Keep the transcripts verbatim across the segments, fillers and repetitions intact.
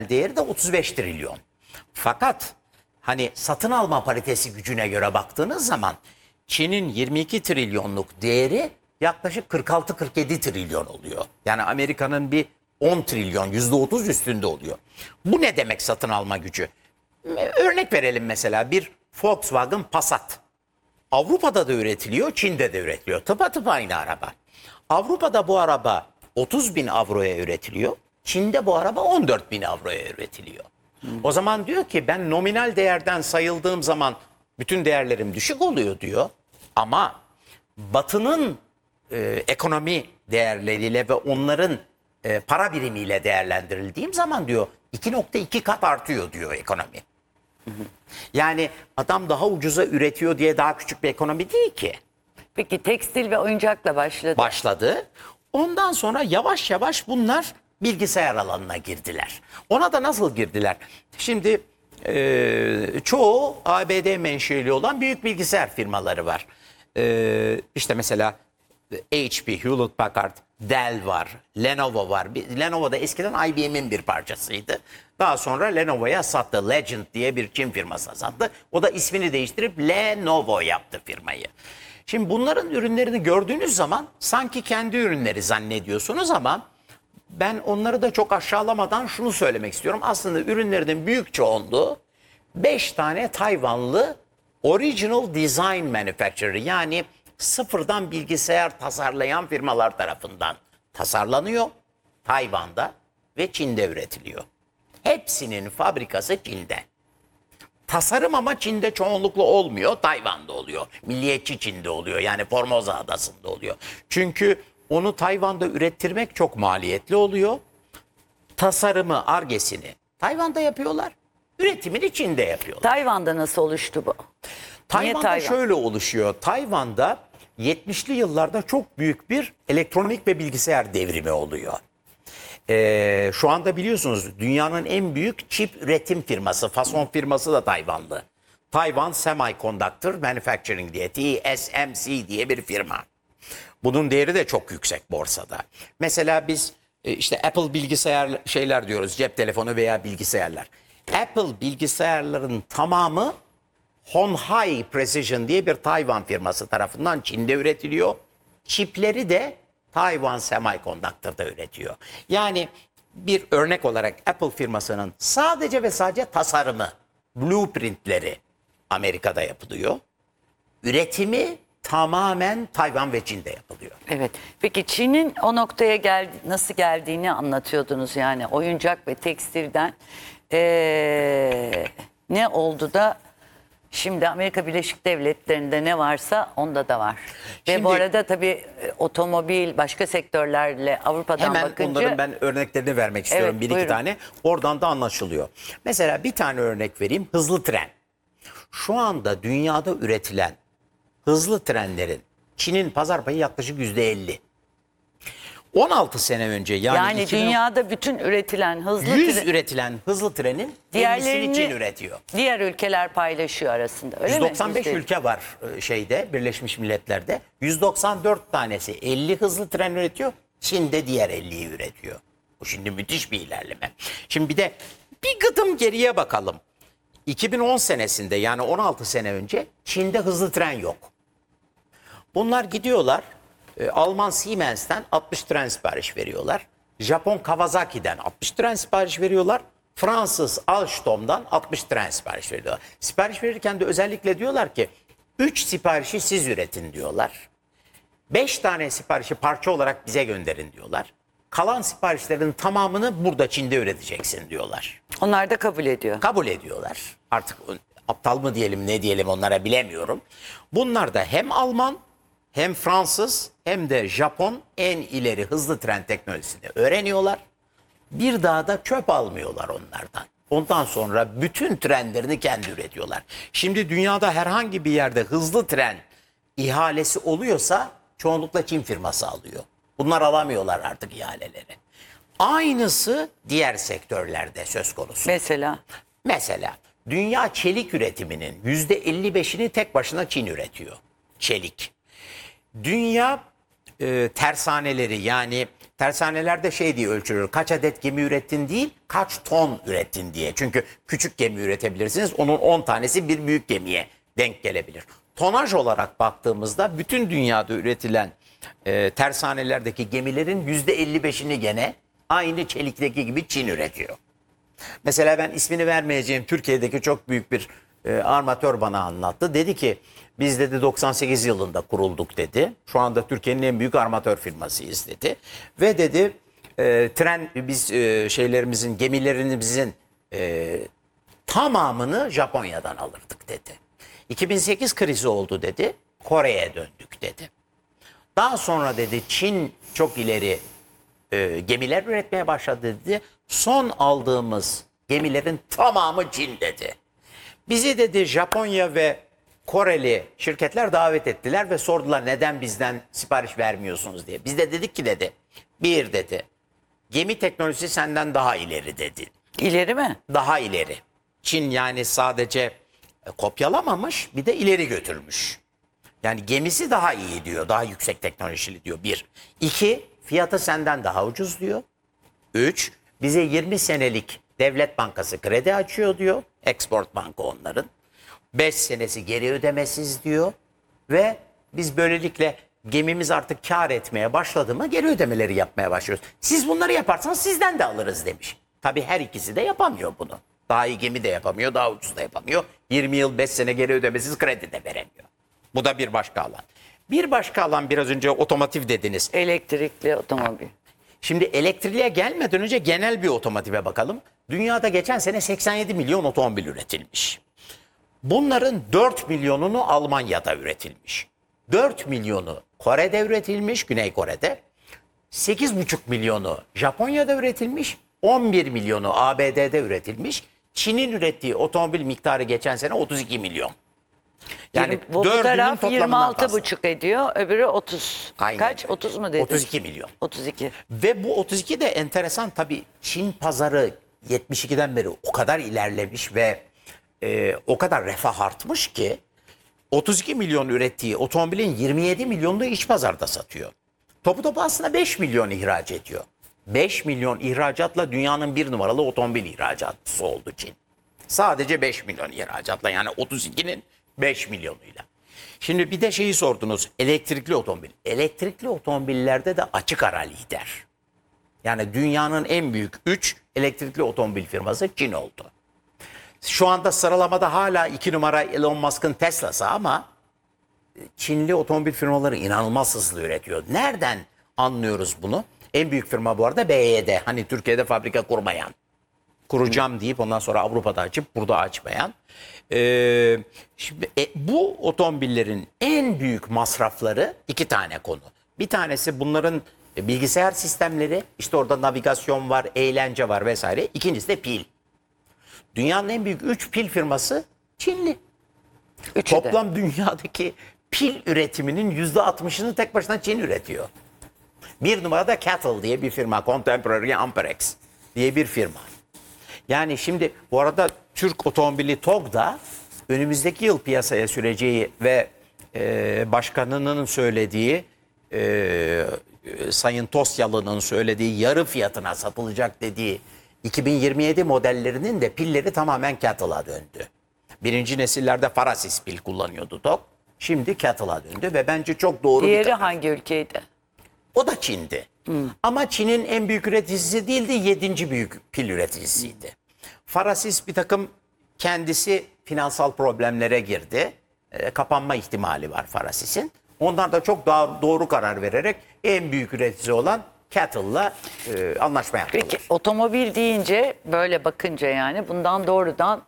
değeri de otuz beş trilyon. Fakat hani satın alma paritesi gücüne göre baktığınız zaman Çin'in yirmi iki trilyonluk değeri yaklaşık kırk altı kırk yedi trilyon oluyor. Yani Amerika'nın bir on trilyon, yüzde otuz üstünde oluyor. Bu ne demek satın alma gücü? Örnek verelim mesela bir Volkswagen Passat. Avrupa'da da üretiliyor, Çin'de de üretiliyor. Tıpatıp aynı araba. Avrupa'da bu araba otuz bin avroya üretiliyor. Çin'de bu araba on dört bin avroya üretiliyor. Hmm. O zaman diyor ki ben nominal değerden sayıldığım zaman bütün değerlerim düşük oluyor diyor. Ama Batı'nın e, ekonomi değerleriyle ve onların e, para birimiyle değerlendirildiğim zaman diyor iki nokta iki kat artıyor diyor ekonomi. Hı hı. Yani adam daha ucuza üretiyor diye daha küçük bir ekonomi değil ki. Peki tekstil ve oyuncakla başladı. Başladı. Ondan sonra yavaş yavaş bunlar bilgisayar alanına girdiler. Ona da nasıl girdiler? Şimdi e, çoğu A B D menşeli olan büyük bilgisayar firmaları var. E, işte mesela H P, Hewlett Packard, Dell var, Lenovo var. Lenovo da eskiden I B M'in bir parçasıydı. Daha sonra Lenovo'ya sattı. Legend diye bir Çin firması sattı. O da ismini değiştirip Lenovo yaptı firmayı. Şimdi bunların ürünlerini gördüğünüz zaman sanki kendi ürünleri zannediyorsunuz ama ben onları da çok aşağılamadan şunu söylemek istiyorum. Aslında ürünlerinin büyük çoğunluğu beş tane Tayvanlı Original Design Manufacturer, yani sıfırdan bilgisayar tasarlayan firmalar tarafından tasarlanıyor. Tayvan'da ve Çin'de üretiliyor. Hepsinin fabrikası Çin'de. Tasarım ama Çin'de çoğunlukla olmuyor, Tayvan'da oluyor. Milliyetçi Çin'de oluyor, yani Formosa Adası'nda oluyor. Çünkü onu Tayvan'da ürettirmek çok maliyetli oluyor. Tasarımı, Ar-Ge'sini Tayvan'da yapıyorlar, üretimini Çin'de yapıyorlar. Tayvan'da nasıl oluştu bu? Tayvan'da Tayvan? şöyle oluşuyor. Tayvan'da yetmişli yıllarda çok büyük bir elektronik ve bilgisayar devrimi oluyor. Ee, şu anda biliyorsunuz dünyanın en büyük çip üretim firması, fason firması da Tayvanlı. Taiwan Semiconductor Manufacturing diye, T S M C diye bir firma. Bunun değeri de çok yüksek borsada. Mesela biz e, işte Apple bilgisayar şeyler diyoruz, cep telefonu veya bilgisayarlar. Apple bilgisayarların tamamı Honhai Precision diye bir Tayvan firması tarafından Çin'de üretiliyor. Çipleri de Taiwan Semiconductor'da üretiyor. Yani bir örnek olarak Apple firmasının sadece ve sadece tasarımı, blueprintleri Amerika'da yapılıyor. Üretimi tamamen Tayvan ve Çin'de yapılıyor. Evet. Peki Çin'in o noktaya gel nasıl geldiğini anlatıyordunuz, yani oyuncak ve tekstilden ee, ne oldu da şimdi Amerika Birleşik Devletleri'nde ne varsa onda da var. Şimdi, ve bu arada tabii otomobil, başka sektörlerle Avrupa'dan hemen bakınca... Hemen onların ben örneklerini vermek istiyorum, evet, bir iki buyurun. tane. Oradan da anlaşılıyor. Mesela bir tane örnek vereyim, hızlı tren. Şu anda dünyada üretilen hızlı trenlerin Çin'in pazar payı yaklaşık yüzde elli. on altı sene önce yani, yani iki bin dünyada bütün üretilen hızlı yüz tren, üretilen hızlı trenin ellisini Çin üretiyor. diğer ülkeler paylaşıyor arasında, öyle yüz doksan beş mi? ülke var şeyde, Birleşmiş Milletler'de. yüz doksan dört tanesi elli hızlı tren üretiyor. Çin de diğer elliyi üretiyor. Bu şimdi müthiş bir ilerleme. Şimdi bir de bir gıdım geriye bakalım. iki bin on senesinde, yani on altı sene önce Çin'de hızlı tren yok. Bunlar gidiyorlar e, Alman Siemens'ten altmış tren sipariş veriyorlar. Japon Kawasaki'den altmış tren sipariş veriyorlar. Fransız Alstom'dan altmış tren sipariş veriyorlar. Sipariş verirken de özellikle diyorlar ki üç siparişi siz üretin diyorlar. beş tane siparişi parça olarak bize gönderin diyorlar. Kalan siparişlerin tamamını burada Çin'de üreteceksin diyorlar. Onlar da kabul ediyor. Kabul ediyorlar. Artık aptal mı diyelim, ne diyelim onlara bilemiyorum. Bunlar da hem Alman hem Fransız hem de Japon en ileri hızlı tren teknolojisini öğreniyorlar. Bir daha da çöp almıyorlar onlardan. Ondan sonra bütün trenlerini kendi üretiyorlar. Şimdi dünyada herhangi bir yerde hızlı tren ihalesi oluyorsa çoğunlukla Çin firması alıyor. Bunlar alamıyorlar artık ihaleleri. Aynısı diğer sektörlerde söz konusu. Mesela? Mesela dünya çelik üretiminin yüzde elli beşini tek başına Çin üretiyor. Çelik. Dünya e, tersaneleri, yani tersanelerde şey diye ölçülür. Kaç adet gemi ürettin değil, kaç ton ürettin diye. Çünkü küçük gemi üretebilirsiniz. Onun on tanesi bir büyük gemiye denk gelebilir. Tonaj olarak baktığımızda bütün dünyada üretilen e, tersanelerdeki gemilerin yüzde elli beşini gene aynı çelikteki gibi Çin üretiyor. Mesela ben ismini vermeyeceğim Türkiye'deki çok büyük bir e, armatör bana anlattı. Dedi ki biz dedi doksan sekiz yılında kurulduk dedi. Şu anda Türkiye'nin en büyük armatör firmasıyız dedi. Ve dedi e, tren biz e, şeylerimizin gemilerimizin e, tamamını Japonya'dan alırdık dedi. iki bin sekiz krizi oldu dedi. Kore'ye döndük dedi. Daha sonra dedi Çin çok ileri e, gemiler üretmeye başladı dedi. Son aldığımız gemilerin tamamı Çin dedi. Bizi dedi Japonya ve Koreli şirketler davet ettiler ve sordular neden bizden sipariş vermiyorsunuz diye. Biz de dedik ki dedi bir dedi gemi teknolojisi senden daha ileri dedi. İleri mi? Daha ileri. Çin yani sadece e, kopyalamamış bir de ileri götürmüş. Yani gemisi daha iyi diyor. Daha yüksek teknolojili diyor. Bir. İki. Fiyatı senden daha ucuz diyor. Üç. Bize yirmi senelik devlet bankası kredi açıyor diyor. Export Banka onların. Beş senesi geri ödemesiz diyor. Ve biz böylelikle gemimiz artık kar etmeye başladı mı geri ödemeleri yapmaya başlıyoruz. Siz bunları yaparsanız sizden de alırız demiş. Tabii her ikisi de yapamıyor bunu. Daha iyi gemi de yapamıyor, daha ucuz da yapamıyor. yirmi yıl beş sene geri ödemesiz kredi de veremiyor. Bu da bir başka alan. Bir başka alan biraz önce otomotiv dediniz. Elektrikli otomobil. Şimdi elektrikliğe gelmeden önce genel bir otomotive bakalım. Dünyada geçen sene seksen yedi milyon otomobil üretilmiş. Bunların dört milyonunu Almanya'da üretilmiş. dört milyonu Kore'de üretilmiş, Güney Kore'de. sekiz buçuk milyonu Japonya'da üretilmiş. on bir milyonu A B D'de üretilmiş. Çin'in ürettiği otomobil miktarı geçen sene otuz iki milyon. Yani Bu, bu dördünün taraf toplamından yirmi altı fazla. buçuk ediyor, öbürü otuz. Aynen Kaç? öyle. otuz mu dedin? otuz iki milyon. otuz iki. Ve bu otuz iki de enteresan tabii Çin pazarı yetmiş ikiden beri o kadar ilerlemiş ve e, o kadar refah artmış ki otuz iki milyon ürettiği otomobilin yirmi yedi milyonunu iç pazarda satıyor. Topu topu aslında beş milyon ihraç ediyor. beş milyon ihracatla dünyanın bir numaralı otomobil ihracatçısı oldu Çin. Sadece beş milyon ihracatla yani otuz ikinin beş milyonuyla. Şimdi bir de şeyi sordunuz elektrikli otomobil. Elektrikli otomobillerde de açık ara lider. Yani dünyanın en büyük üç elektrikli otomobil firması Çin oldu. Şu anda sıralamada hala iki numara Elon Musk'ın Tesla'sı ama Çinli otomobil firmaları inanılmaz hızlı üretiyor. Nereden anlıyoruz bunu? En büyük firma bu arada B Y D. Hani Türkiye'de fabrika kurmayan. Kuracağım deyip ondan sonra Avrupa'da açıp burada açmayan. Ee, şimdi, e, bu otomobillerin en büyük masrafları iki tane konu. Bir tanesi bunların bilgisayar sistemleri. İşte orada navigasyon var, eğlence var vesaire. İkincisi de pil. Dünyanın en büyük üç pil firması Çinli. Üçü de. Toplam dünyadaki pil üretiminin yüzde altmışını tek başına Çin üretiyor. Bir numarada Cattle diye bir firma, Contemporary Amperex diye bir firma. Yani şimdi bu arada Türk otomobili T O G da önümüzdeki yıl piyasaya süreceği ve e, başkanının söylediği, e, Sayın Tosyalı'nın söylediği yarı fiyatına satılacak dediği iki bin yirmi yedi modellerinin de pilleri tamamen Cattle'a döndü. Birinci nesillerde Farasis pil kullanıyordu T O G. Şimdi Cattle'a döndü ve bence çok doğru bir Diğeri karar. hangi ülkeydi? O da Çin'di. Ama Çin'in en büyük üreticisi değildi, yedinci büyük pil üreticisiydi. Farasis bir takım kendisi finansal problemlere girdi. E, kapanma ihtimali var Farasis'in. Onlar da çok daha doğru karar vererek en büyük üretici olan Cattle'la e, anlaşma yaptılar. Peki otomobil deyince böyle bakınca yani bundan doğrudan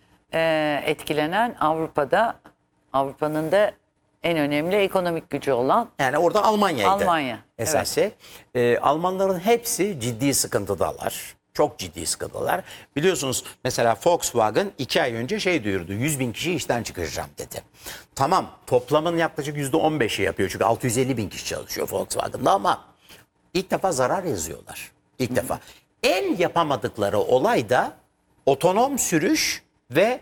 e, etkilenen Avrupa'da, Avrupa'nın da en önemli ekonomik gücü olan Yani orada Almanya'ydı. Almanya, Esası. Ee, Almanların hepsi ciddi sıkıntıdalar. Çok ciddi sıkıntılar. Biliyorsunuz mesela Volkswagen iki ay önce şey duyurdu. yüz bin kişi işten çıkaracağım dedi. Tamam toplamın yaklaşık yüzde on beşi yapıyor. Çünkü altı yüz elli bin kişi çalışıyor Volkswagen'da ama ilk defa zarar yazıyorlar. İlk Hı. defa. En yapamadıkları olay da otonom sürüş ve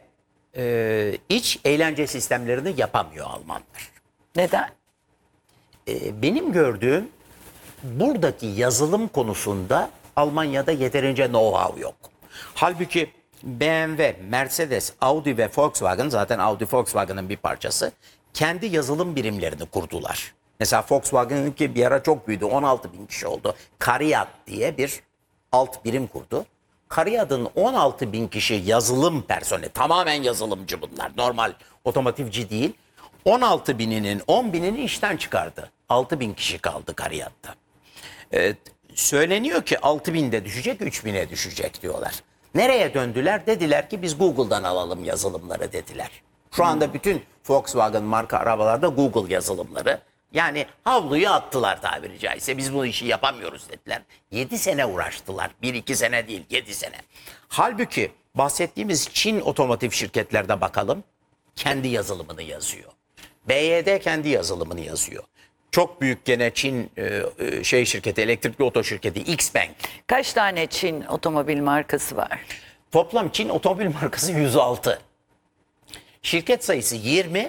e, iç eğlence sistemlerini yapamıyor Almanlar. Neden? Ee, benim gördüğüm buradaki yazılım konusunda Almanya'da yeterince know-how yok. Halbuki B M W, Mercedes, Audi ve Volkswagen, zaten Audi Volkswagen'ın bir parçası, kendi yazılım birimlerini kurdular. Mesela Volkswagen'ınki bir ara çok büyüdü, on altı bin kişi oldu. Cariad diye bir alt birim kurdu. Cariad'ın on altı bin kişi yazılım personeli, tamamen yazılımcı bunlar, normal otomotivci değil. on altı bininin on binini işten çıkardı. altı bin kişi kaldı Cariad'da. Ee, söyleniyor ki altı binde düşecek, üç bine düşecek diyorlar. Nereye döndüler? Dediler ki biz Google'dan alalım yazılımları dediler. Şu anda bütün Volkswagen marka arabalarda Google yazılımları. Yani havluyu attılar tabiri caizse. Biz bu işi yapamıyoruz dediler. yedi sene uğraştılar. bir iki sene değil, yedi sene. Halbuki bahsettiğimiz Çin otomotiv şirketlerde bakalım. Kendi yazılımını yazıyor. B Y D kendi yazılımını yazıyor. Çok büyük gene Çin e, e, şey şirketi, elektrikli oto şirketi Xpeng. Kaç tane Çin otomobil markası var? Toplam Çin otomobil markası yüz altı. Şirket sayısı yirmi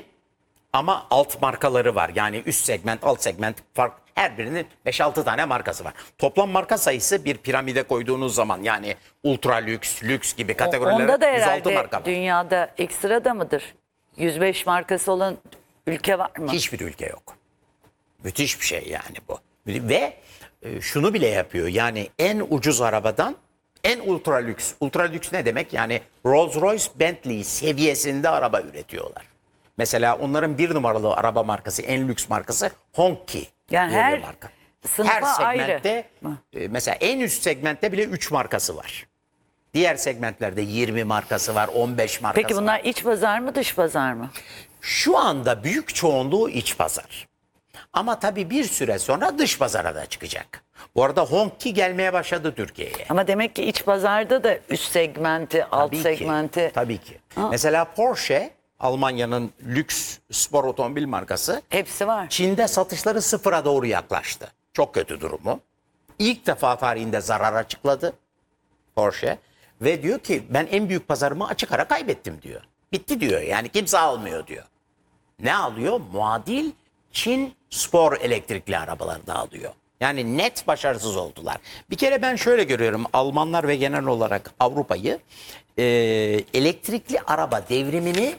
ama alt markaları var. Yani üst segment, alt segment fark, her birinin beş altı tane markası var. Toplam marka sayısı bir piramide koyduğunuz zaman yani ultra lüks, lüks gibi O- kategorilere Onda da yüz altı herhalde marka var. dünyada ekstra da mıdır? yüz beş markası olan ülke var mı? Hiçbir ülke yok. Müthiş bir şey yani bu. Ve e, şunu bile yapıyor. Yani en ucuz arabadan en ultra lüks. Ultra lüks ne demek? Yani Rolls-Royce, Bentley seviyesinde araba üretiyorlar. Mesela onların bir numaralı araba markası, en lüks markası Hongqi Yani diye bir her marka. sınıfa Her segmentte ayrı. e, mesela en üst segmentte bile üç markası var. Diğer segmentlerde yirmi markası var, on beş markası Peki var. bunlar iç pazar mı dış pazar mı? Şu anda büyük çoğunluğu iç pazar. Ama tabii bir süre sonra dış pazara da çıkacak. Bu arada Hongqi gelmeye başladı Türkiye'ye. Ama demek ki iç pazarda da üst segmenti, alt Tabii ki, segmenti. tabii ki. Mesela Porsche, Almanya'nın lüks spor otomobil markası, Hepsi var. Çin'de satışları sıfıra doğru yaklaştı. Çok kötü durumu. İlk defa tarihinde zarar açıkladı Porsche. Ve diyor ki ben en büyük pazarımı açık ara kaybettim diyor. Bitti diyor, yani kimse almıyor diyor. Ne alıyor? Muadil Çin spor elektrikli arabaları da alıyor. Yani net başarısız oldular. Bir kere ben şöyle görüyorum, Almanlar ve genel olarak Avrupa'yı e, elektrikli araba devrimini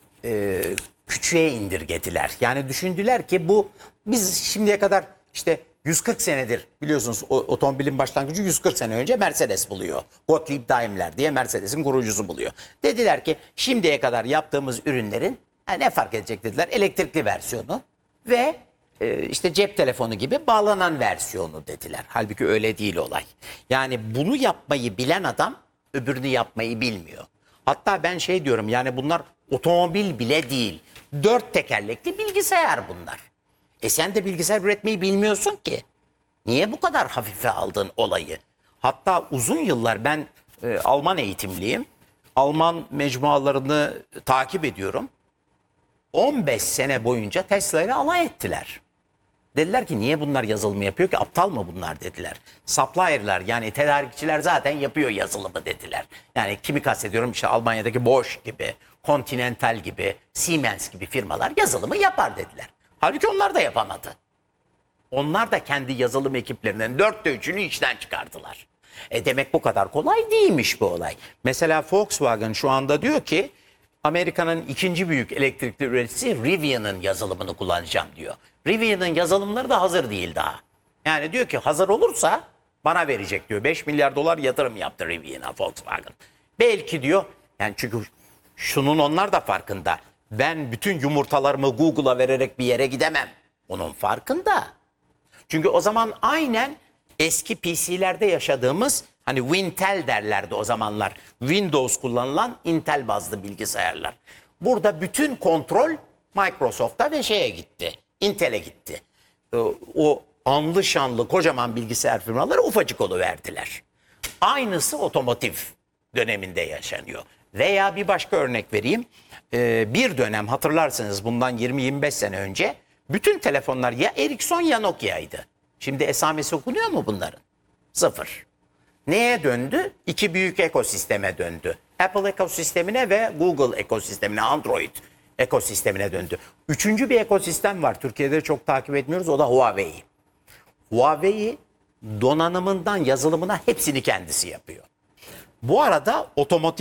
e, küçüğe indirgediler. Yani düşündüler ki bu, biz şimdiye kadar işte yüz kırk senedir biliyorsunuz o, otomobilin başlangıcı yüz kırk sene önce Mercedes buluyor. Gottlieb Daimler diye Mercedes'in kurucusu buluyor. Dediler ki şimdiye kadar yaptığımız ürünlerin ha, ne fark edecek dediler, elektrikli versiyonu ve e, işte cep telefonu gibi bağlanan versiyonu dediler. Halbuki öyle değil olay. Yani bunu yapmayı bilen adam öbürünü yapmayı bilmiyor. Hatta ben şey diyorum, yani bunlar otomobil bile değil. Dört tekerlekli bilgisayar bunlar. E sen de bilgisayar üretmeyi bilmiyorsun ki. Niye bu kadar hafife aldın olayı? Hatta uzun yıllar ben e, Alman eğitimliyim. Alman mecmualarını takip ediyorum. on beş sene boyunca Tesla ile alay ettiler. Dediler ki niye bunlar yazılımı yapıyor ki, aptal mı bunlar dediler. Supplier'lar yani tedarikçiler zaten yapıyor yazılımı dediler. Yani kimi kastediyorum, işte Almanya'daki Bosch gibi, Continental gibi, Siemens gibi firmalar yazılımı yapar dediler. Halbuki onlar da yapamadı. Onlar da kendi yazılım ekiplerinden dörtte üçünü işten çıkardılar. E demek bu kadar kolay değilmiş bu olay. Mesela Volkswagen şu anda diyor ki Amerika'nın ikinci büyük elektrikli üreticisi Rivian'ın yazılımını kullanacağım diyor. Rivian'ın yazılımları da hazır değil daha. Yani diyor ki hazır olursa bana verecek diyor. beş milyar dolar yatırım yaptı Rivian'a Volkswagen. Belki diyor, yani çünkü şunun onlar da farkında. Ben bütün yumurtalarımı Google'a vererek bir yere gidemem. Onun farkında. Çünkü o zaman aynen eski P C'lerde yaşadığımız, hani Wintel derlerdi o zamanlar. Windows kullanılan Intel bazlı bilgisayarlar. Burada bütün kontrol Microsoft'a ve şeye gitti. Intel'e gitti. O anlı şanlı kocaman bilgisayar firmaları ufacık oluverdiler. Aynısı otomotiv döneminde yaşanıyor. Veya bir başka örnek vereyim. Ee, bir dönem hatırlarsınız, bundan yirmi yirmi beş sene önce bütün telefonlar ya Ericsson ya Nokia'ydı. Şimdi esamesi okunuyor mu bunların? Sıfır. Neye döndü? İki büyük ekosisteme döndü. Apple ekosistemine ve Google ekosistemine, Android ekosistemine döndü. Üçüncü bir ekosistem var. Türkiye'de çok takip etmiyoruz. O da Huawei. Huawei donanımından yazılımına hepsini kendisi yapıyor. Bu arada otomotiv